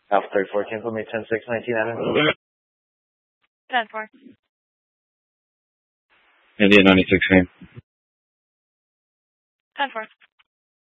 Alpha 34, cancel me 10-6-19, Adam. 10-4. India 96 name. 10-4.